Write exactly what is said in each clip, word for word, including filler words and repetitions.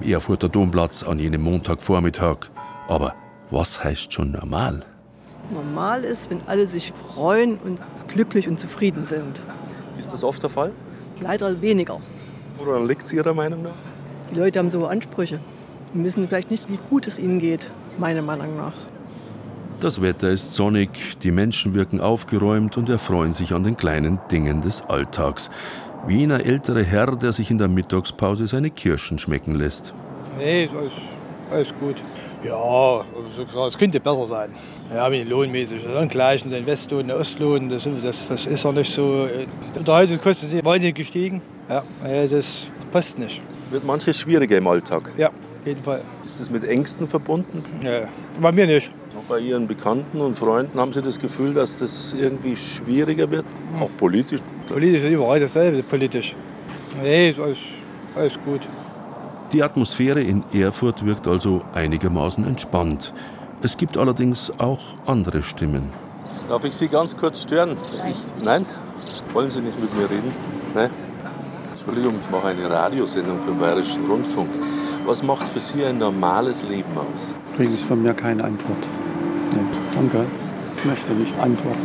im Erfurter Domplatz an jenem Montagvormittag. Aber was heißt schon normal? Normal ist, wenn alle sich freuen und glücklich und zufrieden sind. Ist das oft der Fall? Leider weniger. Woran liegt es Ihrer Meinung nach? Die Leute haben so Ansprüche und wissen vielleicht nicht, wie gut es ihnen geht, meiner Meinung nach. Das Wetter ist sonnig, die Menschen wirken aufgeräumt und erfreuen sich an den kleinen Dingen des Alltags. Wie jener ältere Herr, der sich in der Mittagspause seine Kirschen schmecken lässt. Nee, ist alles, alles gut. Ja, es könnte besser sein. Ja, wie lohnmäßig. Das ist gleich den Westlohn, den Ostlohn, das, das, das ist ja nicht so. Der heute kostet die wahnsinnig gestiegen. Ja, das passt nicht. Wird manches schwieriger im Alltag? Ja, auf jeden Fall. Ist das mit Ängsten verbunden? Ja, bei mir nicht. Auch bei Ihren Bekannten und Freunden haben Sie das Gefühl, dass das irgendwie schwieriger wird? Auch politisch? Politisch ist überall dasselbe, politisch. Nee, ist alles, alles gut. Die Atmosphäre in Erfurt wirkt also einigermaßen entspannt. Es gibt allerdings auch andere Stimmen. Darf ich Sie ganz kurz stören? Nein. Ich, nein? Wollen Sie nicht mit mir reden? Nein? Entschuldigung, ich mache eine Radiosendung für den Bayerischen Rundfunk. Was macht für Sie ein normales Leben aus? Kriege ich von mir keine Antwort. Nee, danke. Ich möchte nicht antworten.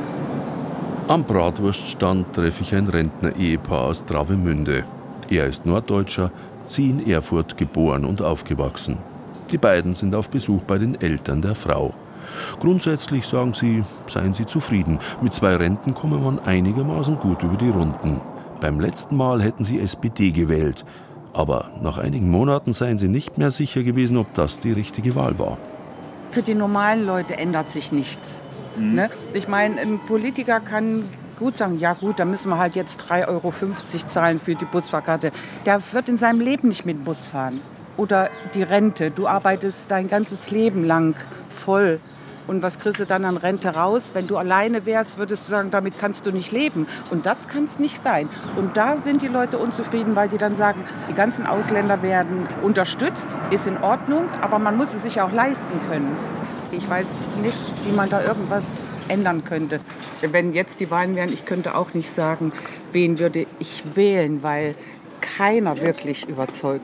Am Bratwurststand treffe ich ein Rentner-Ehepaar aus Travemünde. Er ist Norddeutscher, sie in Erfurt geboren und aufgewachsen. Die beiden sind auf Besuch bei den Eltern der Frau. Grundsätzlich, sagen sie, seien sie zufrieden. Mit zwei Renten komme man einigermaßen gut über die Runden. Beim letzten Mal hätten sie S P D gewählt. Aber nach einigen Monaten seien sie nicht mehr sicher gewesen, ob das die richtige Wahl war. Für die normalen Leute ändert sich nichts. Mhm. Ne? Ich meine, ein Politiker kann gut sagen, ja gut, da müssen wir halt jetzt drei Euro fünfzig zahlen für die Busfahrkarte. Der wird in seinem Leben nicht mit dem Bus fahren. Oder die Rente. Du arbeitest dein ganzes Leben lang voll. Und was kriegst du dann an Rente raus? Wenn du alleine wärst, würdest du sagen, damit kannst du nicht leben. Und das kann es nicht sein. Und da sind die Leute unzufrieden, weil die dann sagen, die ganzen Ausländer werden unterstützt, ist in Ordnung, aber man muss es sich auch leisten können. Ich weiß nicht, wie man da irgendwas ändern könnte. Wenn jetzt die Wahlen wären, ich könnte auch nicht sagen, wen würde ich wählen, weil keiner wirklich überzeugt.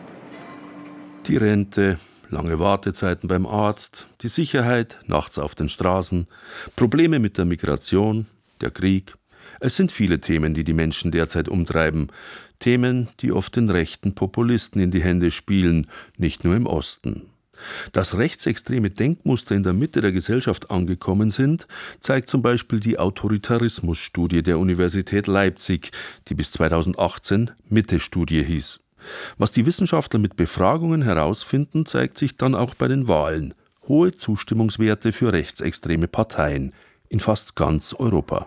Die Rente, lange Wartezeiten beim Arzt, die Sicherheit nachts auf den Straßen, Probleme mit der Migration, der Krieg. Es sind viele Themen, die die Menschen derzeit umtreiben. Themen, die oft den rechten Populisten in die Hände spielen, nicht nur im Osten. Dass rechtsextreme Denkmuster in der Mitte der Gesellschaft angekommen sind, zeigt zum Beispiel die Autoritarismus-Studie der Universität Leipzig, die bis zweitausendachtzehn Mitte-Studie hieß. Was die Wissenschaftler mit Befragungen herausfinden, zeigt sich dann auch bei den Wahlen. Hohe Zustimmungswerte für rechtsextreme Parteien in fast ganz Europa.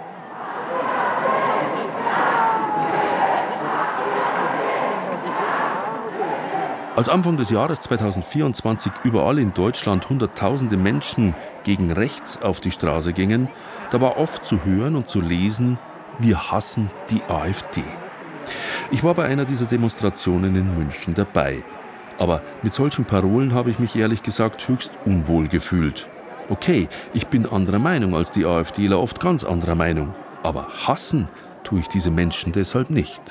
Als Anfang des Jahres zweitausendvierundzwanzig überall in Deutschland Hunderttausende Menschen gegen rechts auf die Straße gingen, da war oft zu hören und zu lesen, wir hassen die AfD. Ich war bei einer dieser Demonstrationen in München dabei. Aber mit solchen Parolen habe ich mich ehrlich gesagt höchst unwohl gefühlt. Okay, ich bin anderer Meinung als die AfDler, oft ganz anderer Meinung. Aber hassen tue ich diese Menschen deshalb nicht.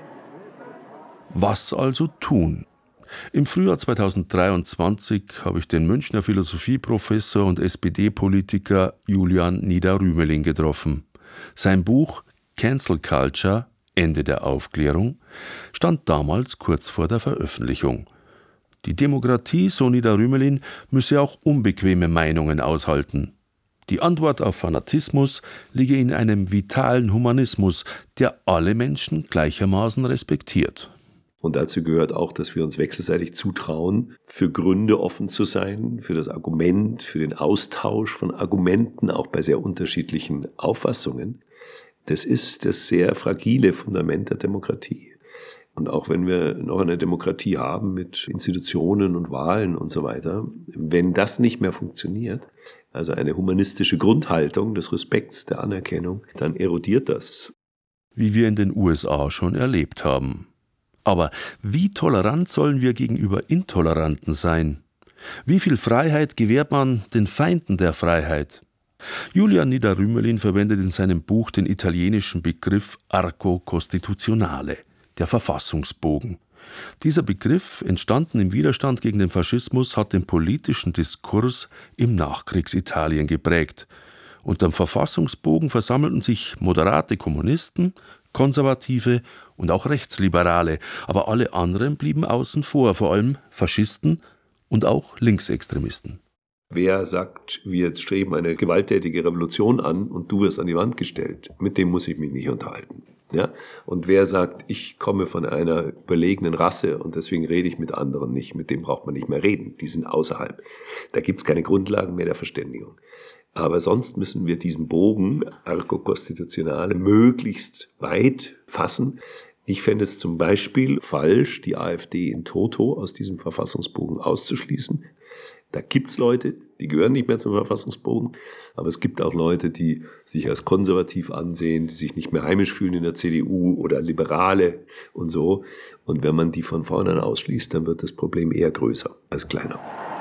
Was also tun? Im Frühjahr zweitausenddreiundzwanzig habe ich den Münchner Philosophieprofessor und S P D-Politiker Julian Nieder-Rümelin getroffen. Sein Buch Cancel Culture – Ende der Aufklärung stand damals kurz vor der Veröffentlichung. Die Demokratie, so Nieder-Rümelin, müsse auch unbequeme Meinungen aushalten. Die Antwort auf Fanatismus liege in einem vitalen Humanismus, der alle Menschen gleichermaßen respektiert. Und dazu gehört auch, dass wir uns wechselseitig zutrauen, für Gründe offen zu sein, für das Argument, für den Austausch von Argumenten, auch bei sehr unterschiedlichen Auffassungen. Das ist das sehr fragile Fundament der Demokratie. Und auch wenn wir noch eine Demokratie haben mit Institutionen und Wahlen und so weiter, wenn das nicht mehr funktioniert, also eine humanistische Grundhaltung des Respekts, der Anerkennung, dann erodiert das. Wie wir in den U S A schon erlebt haben. Aber wie tolerant sollen wir gegenüber Intoleranten sein? Wie viel Freiheit gewährt man den Feinden der Freiheit? Julian Nieder-Rümelin verwendet in seinem Buch den italienischen Begriff Arco Costituzionale, der Verfassungsbogen. Dieser Begriff, entstanden im Widerstand gegen den Faschismus, hat den politischen Diskurs im Nachkriegsitalien geprägt. Unterm Verfassungsbogen versammelten sich moderate Kommunisten, Konservative und auch Rechtsliberale, aber alle anderen blieben außen vor, vor allem Faschisten und auch Linksextremisten. Wer sagt, wir jetzt streben eine gewalttätige Revolution an und du wirst an die Wand gestellt, mit dem muss ich mich nicht unterhalten. Ja? Und wer sagt, ich komme von einer überlegenen Rasse und deswegen rede ich mit anderen nicht, mit dem braucht man nicht mehr reden, die sind außerhalb. Da gibt es keine Grundlagen mehr der Verständigung. Aber sonst müssen wir diesen Bogen, Arco Constitutionale, möglichst weit fassen. Ich fände es zum Beispiel falsch, die AfD in toto aus diesem Verfassungsbogen auszuschließen. Da gibt's Leute, die gehören nicht mehr zum Verfassungsbogen, aber es gibt auch Leute, die sich als konservativ ansehen, die sich nicht mehr heimisch fühlen in der C D U oder Liberale und so. Und wenn man die von vornherein ausschließt, dann wird das Problem eher größer als kleiner.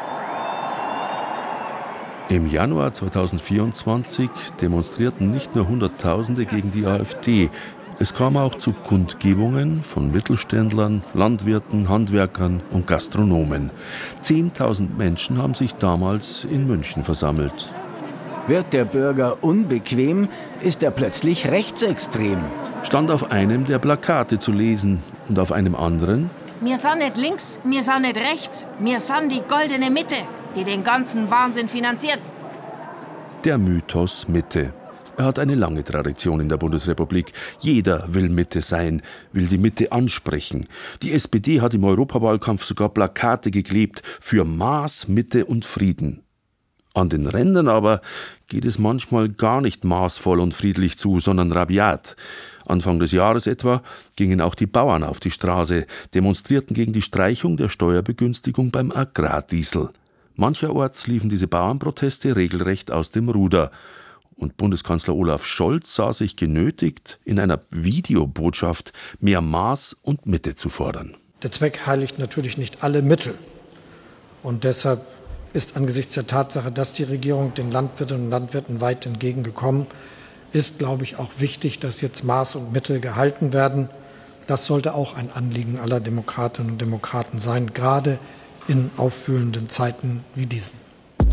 Im Januar zweitausendvierundzwanzig demonstrierten nicht nur Hunderttausende gegen die AfD. Es kam auch zu Kundgebungen von Mittelständlern, Landwirten, Handwerkern und Gastronomen. Zehntausend Menschen haben sich damals in München versammelt. Wird der Bürger unbequem, ist er plötzlich rechtsextrem. Stand auf einem der Plakate zu lesen und auf einem anderen: Wir sind nicht links, wir sind nicht rechts, wir sind die goldene Mitte, die den ganzen Wahnsinn finanziert. Der Mythos Mitte. Er hat eine lange Tradition in der Bundesrepublik. Jeder will Mitte sein, will die Mitte ansprechen. Die S P D hat im Europawahlkampf sogar Plakate geklebt für Maß, Mitte und Frieden. An den Rändern aber geht es manchmal gar nicht maßvoll und friedlich zu, sondern rabiat. Anfang des Jahres etwa gingen auch die Bauern auf die Straße, demonstrierten gegen die Streichung der Steuerbegünstigung beim Agrardiesel. Mancherorts liefen diese Bauernproteste regelrecht aus dem Ruder. Und Bundeskanzler Olaf Scholz sah sich genötigt, in einer Videobotschaft mehr Maß und Mitte zu fordern. Der Zweck heiligt natürlich nicht alle Mittel. Und deshalb ist angesichts der Tatsache, dass die Regierung den Landwirtinnen und Landwirten weit entgegengekommen ist, glaube ich, auch wichtig, dass jetzt Maß und Mitte gehalten werden. Das sollte auch ein Anliegen aller Demokratinnen und Demokraten sein, gerade in aufwühlenden Zeiten wie diesen.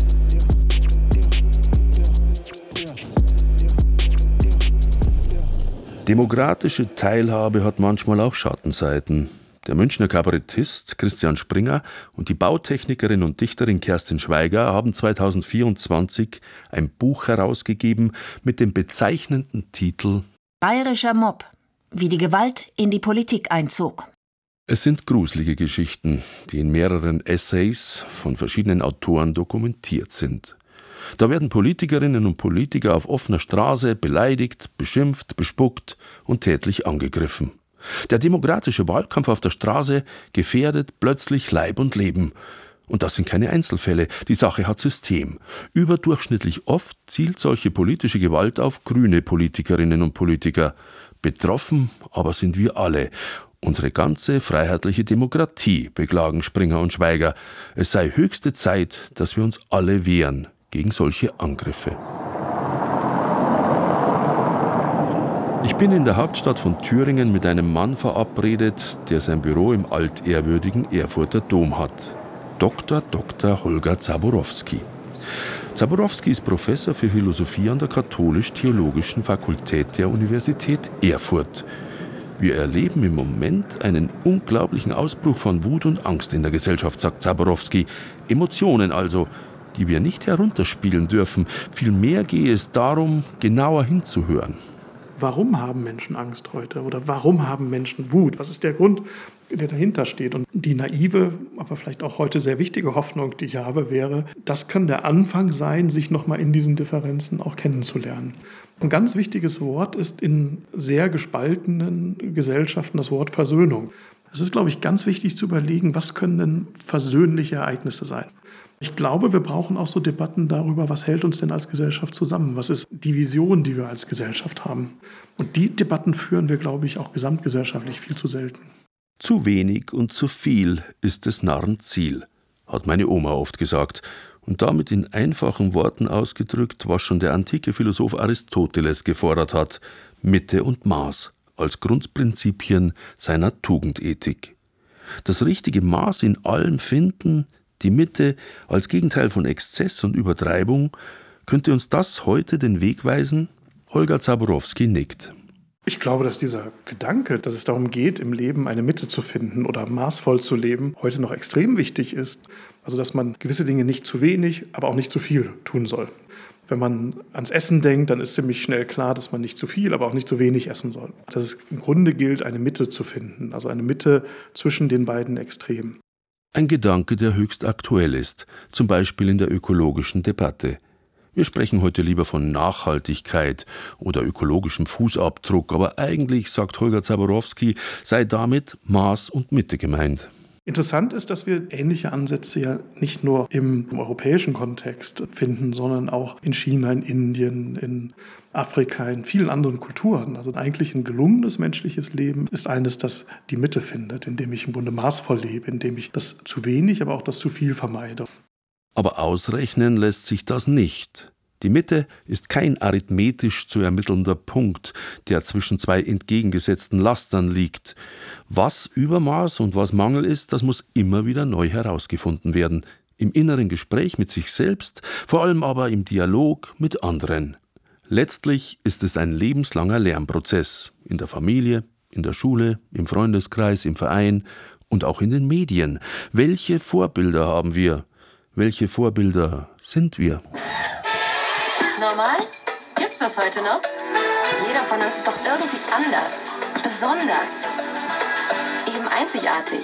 Demokratische Teilhabe hat manchmal auch Schattenseiten. Der Münchner Kabarettist Christian Springer und die Bautechnikerin und Dichterin Kerstin Schweiger haben zweitausendvierundzwanzig ein Buch herausgegeben mit dem bezeichnenden Titel Bayerischer Mob, wie die Gewalt in die Politik einzog. Es sind gruselige Geschichten, die in mehreren Essays von verschiedenen Autoren dokumentiert sind. Da werden Politikerinnen und Politiker auf offener Straße beleidigt, beschimpft, bespuckt und tätlich angegriffen. Der demokratische Wahlkampf auf der Straße gefährdet plötzlich Leib und Leben. Und das sind keine Einzelfälle, die Sache hat System. Überdurchschnittlich oft zielt solche politische Gewalt auf grüne Politikerinnen und Politiker. Betroffen aber sind wir alle. Unsere ganze freiheitliche Demokratie, beklagen Springer und Schweiger. Es sei höchste Zeit, dass wir uns alle wehren gegen solche Angriffe. Ich bin in der Hauptstadt von Thüringen mit einem Mann verabredet, der sein Büro im altehrwürdigen Erfurter Dom hat. Doktor Doktor Holger Zaborowski. Zaborowski ist Professor für Philosophie an der Katholisch-Theologischen Fakultät der Universität Erfurt. Wir erleben im Moment einen unglaublichen Ausbruch von Wut und Angst in der Gesellschaft, sagt Zaborowski. Emotionen also, die wir nicht herunterspielen dürfen. Vielmehr gehe es darum, genauer hinzuhören. Warum haben Menschen Angst heute? Oder warum haben Menschen Wut? Was ist der Grund, der dahinter steht? Und die naive, aber vielleicht auch heute sehr wichtige Hoffnung, die ich habe, wäre, das kann der Anfang sein, sich nochmal in diesen Differenzen auch kennenzulernen. Ein ganz wichtiges Wort ist in sehr gespaltenen Gesellschaften das Wort Versöhnung. Es ist, glaube ich, ganz wichtig zu überlegen, was können denn versöhnliche Ereignisse sein? Ich glaube, wir brauchen auch so Debatten darüber, was hält uns denn als Gesellschaft zusammen? Was ist die Vision, die wir als Gesellschaft haben? Und die Debatten führen wir, glaube ich, auch gesamtgesellschaftlich viel zu selten. Zu wenig und zu viel ist des Narren Ziel, hat meine Oma oft gesagt. Und damit in einfachen Worten ausgedrückt, was schon der antike Philosoph Aristoteles gefordert hat: Mitte und Maß als Grundprinzipien seiner Tugendethik. Das richtige Maß in allem finden, die Mitte als Gegenteil von Exzess und Übertreibung, könnte uns das heute den Weg weisen? Holger Zaborowski nickt. Ich glaube, dass dieser Gedanke, dass es darum geht, im Leben eine Mitte zu finden oder maßvoll zu leben, heute noch extrem wichtig ist. Also, dass man gewisse Dinge nicht zu wenig, aber auch nicht zu viel tun soll. Wenn man ans Essen denkt, dann ist ziemlich schnell klar, dass man nicht zu viel, aber auch nicht zu wenig essen soll. Dass es im Grunde gilt, eine Mitte zu finden, also eine Mitte zwischen den beiden Extremen. Ein Gedanke, der höchst aktuell ist, zum Beispiel in der ökologischen Debatte. Wir sprechen heute lieber von Nachhaltigkeit oder ökologischem Fußabdruck, aber eigentlich, sagt Holger Zaborowski, sei damit Maß und Mitte gemeint. Interessant ist, dass wir ähnliche Ansätze ja nicht nur im europäischen Kontext finden, sondern auch in China, in Indien, in Afrika, in vielen anderen Kulturen. Also eigentlich ein gelungenes menschliches Leben ist eines, das die Mitte findet, in dem ich im Grunde maßvoll lebe, in dem ich das zu wenig, aber auch das zu viel vermeide. Aber ausrechnen lässt sich das nicht. Die Mitte ist kein arithmetisch zu ermittelnder Punkt, der zwischen zwei entgegengesetzten Lastern liegt. Was Übermaß und was Mangel ist, das muss immer wieder neu herausgefunden werden. Im inneren Gespräch mit sich selbst, vor allem aber im Dialog mit anderen. Letztlich ist es ein lebenslanger Lernprozess. In der Familie, in der Schule, im Freundeskreis, im Verein und auch in den Medien. Welche Vorbilder haben wir? Welche Vorbilder sind wir? Normal? Gibt's das heute noch? Jeder von uns ist doch irgendwie anders. Besonders. Eben einzigartig.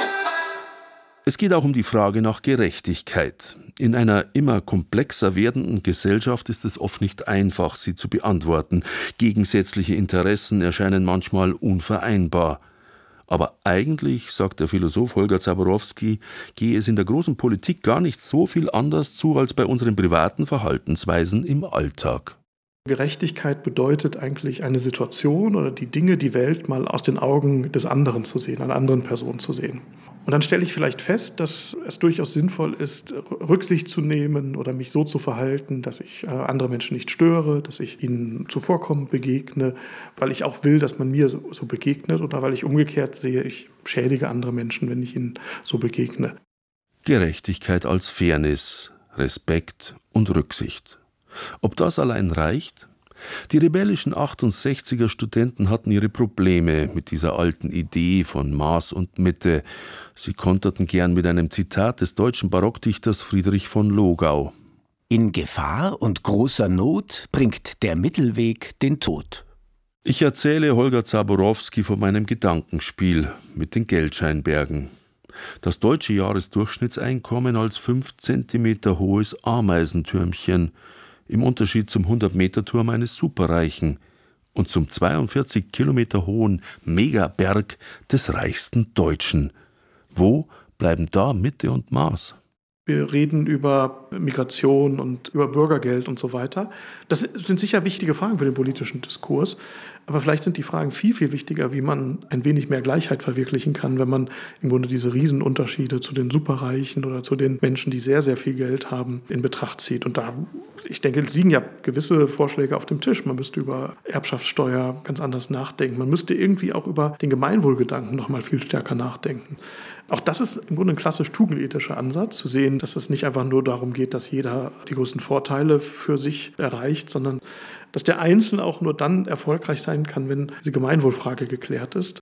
Es geht auch um die Frage nach Gerechtigkeit. In einer immer komplexer werdenden Gesellschaft ist es oft nicht einfach, sie zu beantworten. Gegensätzliche Interessen erscheinen manchmal unvereinbar. Aber eigentlich, sagt der Philosoph Holger Zaborowski, gehe es in der großen Politik gar nicht so viel anders zu als bei unseren privaten Verhaltensweisen im Alltag. Gerechtigkeit bedeutet eigentlich eine Situation oder die Dinge, die Welt mal aus den Augen des anderen zu sehen, einer anderen Person zu sehen. Und dann stelle ich vielleicht fest, dass es durchaus sinnvoll ist, Rücksicht zu nehmen oder mich so zu verhalten, dass ich andere Menschen nicht störe, dass ich ihnen zuvorkommend begegne, weil ich auch will, dass man mir so begegnet oder weil ich umgekehrt sehe, ich schädige andere Menschen, wenn ich ihnen so begegne. Gerechtigkeit als Fairness, Respekt und Rücksicht. Ob das allein reicht? Die rebellischen achtundsechziger Studenten hatten ihre Probleme mit dieser alten Idee von Maß und Mitte. Sie konterten gern mit einem Zitat des deutschen Barockdichters Friedrich von Logau. In Gefahr und großer Not bringt der Mittelweg den Tod. Ich erzähle Holger Zaborowski von meinem Gedankenspiel mit den Geldscheinbergen. Das deutsche Jahresdurchschnittseinkommen als fünf Zentimeter hohes Ameisentürmchen, im Unterschied zum hundert-Meter-Turm eines Superreichen und zum zweiundvierzig Kilometer hohen Megaberg des reichsten Deutschen. Wo bleiben da Mitte und Maß? Wir reden über Migration und über Bürgergeld und so weiter. Das sind sicher wichtige Fragen für den politischen Diskurs. Aber vielleicht sind die Fragen viel, viel wichtiger, wie man ein wenig mehr Gleichheit verwirklichen kann, wenn man im Grunde diese Riesenunterschiede zu den Superreichen oder zu den Menschen, die sehr, sehr viel Geld haben, in Betracht zieht. Und da, ich denke, es liegen ja gewisse Vorschläge auf dem Tisch. Man müsste über Erbschaftssteuer ganz anders nachdenken. Man müsste irgendwie auch über den Gemeinwohlgedanken noch mal viel stärker nachdenken. Auch das ist im Grunde ein klassisch tugendethischer Ansatz, zu sehen, dass es nicht einfach nur darum geht, dass jeder die größten Vorteile für sich erreicht, sondern dass der Einzelne auch nur dann erfolgreich sein kann, wenn die Gemeinwohlfrage geklärt ist.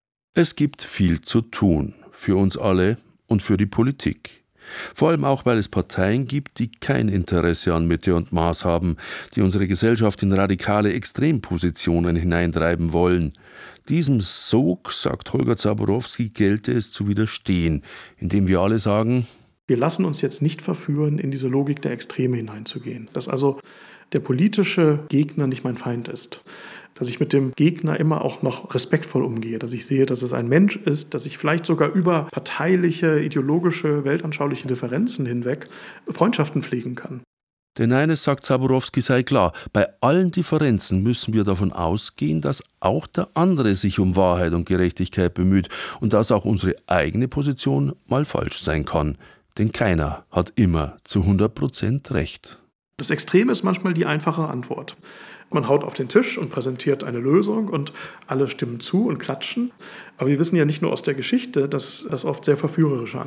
Es gibt viel zu tun, für uns alle und für die Politik. Vor allem auch, weil es Parteien gibt, die kein Interesse an Mitte und Maß haben, die unsere Gesellschaft in radikale Extrempositionen hineintreiben wollen. Diesem Sog, sagt Holger Zaborowski, gelte es zu widerstehen, indem wir alle sagen: Wir lassen uns jetzt nicht verführen, in diese Logik der Extreme hineinzugehen. Dass also der politische Gegner nicht mein Feind ist. Dass ich mit dem Gegner immer auch noch respektvoll umgehe. Dass ich sehe, dass es ein Mensch ist, dass ich vielleicht sogar über parteiliche, ideologische, weltanschauliche Differenzen hinweg Freundschaften pflegen kann. Denn eines, sagt Zaborowski, sei klar: Bei allen Differenzen müssen wir davon ausgehen, dass auch der andere sich um Wahrheit und Gerechtigkeit bemüht und dass auch unsere eigene Position mal falsch sein kann. Denn keiner hat immer zu hundert Prozent Recht. Das Extrem ist manchmal die einfache Antwort. Man haut auf den Tisch und präsentiert eine Lösung und alle stimmen zu und klatschen. Aber wir wissen ja nicht nur aus der Geschichte, dass das oft sehr verführerische